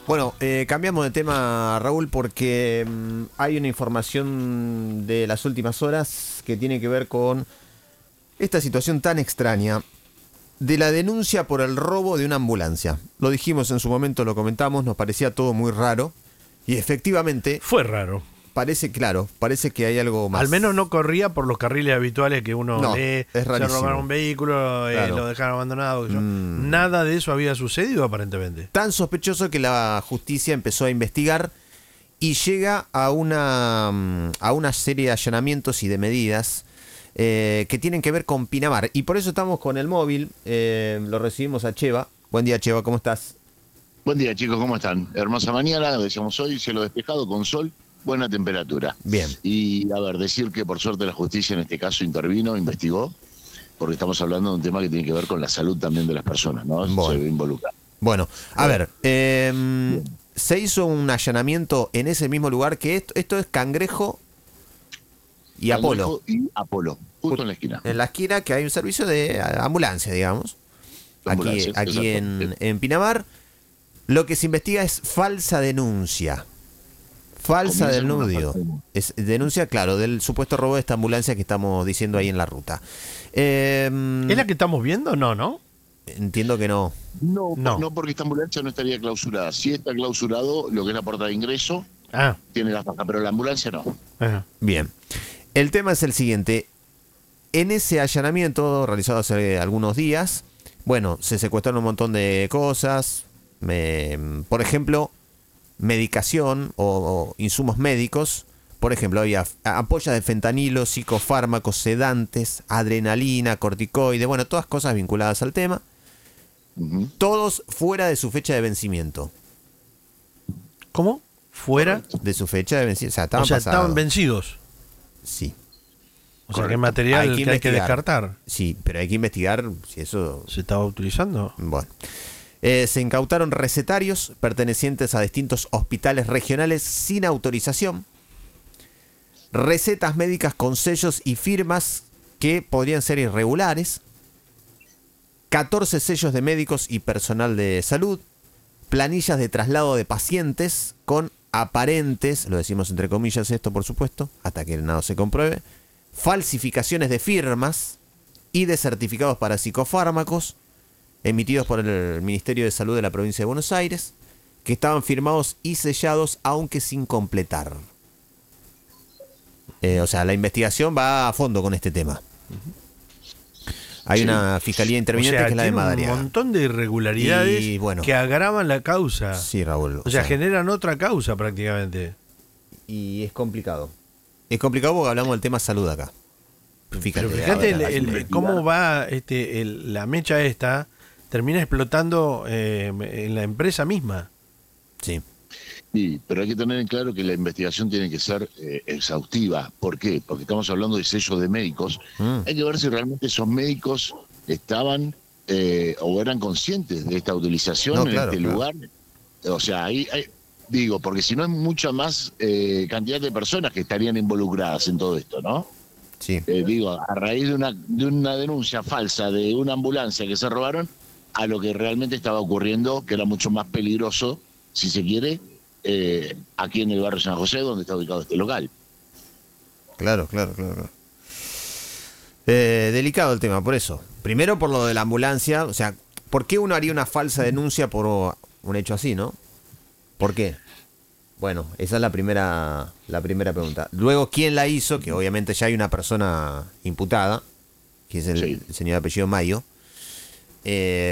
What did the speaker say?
Bueno, cambiamos de tema, Raúl, porque hay una información de las últimas horas que tiene que ver con esta situación tan extraña de la denuncia por el robo de una ambulancia. Lo dijimos en su momento, lo comentamos, nos parecía todo muy raro y efectivamente Fue raro. parece que hay algo más. Al menos no corría por los carriles habituales que uno No, lee. es Se rarísimo. robaron un vehículo, Claro. lo dejaron abandonado. Nada de eso había sucedido aparentemente. Tan sospechoso que la justicia empezó a investigar y llega a una serie de allanamientos y de medidas que tienen que ver con Pinamar. Y por eso estamos con el móvil, lo recibimos a Cheva. Buen día, Cheva, ¿cómo estás? Buen día, chicos, ¿cómo están? Hermosa mañana, decíamos hoy, cielo despejado con sol, buena temperatura. Bien. Y a ver, decir que por suerte la justicia en este caso intervino, investigó, porque estamos hablando de un tema que tiene que ver con la salud también de las personas, ¿no? Bueno. Se involucra. Bueno, a ver, se hizo un allanamiento en ese mismo lugar que esto es Cangrejo y Apolo. Y Apolo, justo en la esquina. En la esquina que hay un servicio de ambulancia, digamos. Ambulancias, Aquí exacto. en Pinamar. Lo que se investiga es falsa denuncia. Falsa Comienza con una denuncia. falsa denuncia. Es denuncia, claro, del supuesto robo de esta ambulancia que estamos diciendo ahí en la ruta. ¿Es la que estamos viendo? No. Entiendo que no. No, porque esta ambulancia no estaría clausurada. Si está clausurado, lo que es la puerta de ingreso, Ah, tiene la faja, pero la ambulancia no. ajá. Bien. El tema es el siguiente. En ese allanamiento realizado hace algunos días, bueno, se secuestraron un montón de cosas. Por ejemplo, medicación o insumos médicos. Por ejemplo, había ampollas de fentanilo, psicofármacos, sedantes, adrenalina, corticoides, bueno, todas cosas vinculadas al tema. Ujú. Todos fuera de su fecha de vencimiento. ¿Cómo? ¿Fuera? De su fecha de vencimiento. O sea, estaban O sea, pasados. estaban vencidos. Sí. O sea, que Correcto. material Hay que que hay que investigar. descartar. Sí, pero hay que investigar si eso... ¿Se estaba utilizando? Bueno. Se incautaron recetarios pertenecientes a distintos hospitales regionales sin autorización. Recetas médicas con sellos y firmas que podrían ser irregulares. 14 sellos de médicos y personal de salud. Planillas de traslado de pacientes con aparentes, lo decimos entre comillas esto por supuesto, hasta que nada se compruebe, falsificaciones de firmas y de certificados para psicofármacos emitidos por el Ministerio de Salud de la provincia de Buenos Aires, que estaban firmados y sellados aunque sin completar. O sea, la investigación va a fondo con este tema. Hay Sí. una fiscalía interviniente O sea, que es la de tiene Madariaga. un montón de irregularidades Y, bueno. que agravan la causa. Sí, Raúl. O sea, generan otra causa prácticamente. Y es complicado. Es complicado porque hablamos del tema salud acá. Fíjate, Pero fíjate ahora, cómo va la mecha esta, termina explotando en la empresa misma. sí. Sí, pero hay que tener en claro que la investigación tiene que ser exhaustiva. ¿Por qué? Porque estamos hablando de sellos de médicos. Hay que ver si realmente esos médicos estaban o eran conscientes de esta utilización No, en claro, este claro. lugar. O sea, ahí digo, porque si no es mucha más cantidad de personas que estarían involucradas en todo esto, ¿no? Sí. Digo, a raíz de una denuncia falsa de una ambulancia que se robaron, a lo que realmente estaba ocurriendo, que era mucho más peligroso, si se quiere, aquí en el barrio San José, donde está ubicado este local. Claro. Delicado el tema, por eso. Primero por lo de la ambulancia. O sea, ¿por qué uno haría una falsa denuncia por un hecho así, no? ¿Por qué? Bueno, esa es la primera pregunta. Luego, ¿quién la hizo? Que obviamente ya hay una persona imputada, que es el Sí. señor de apellido Mayo.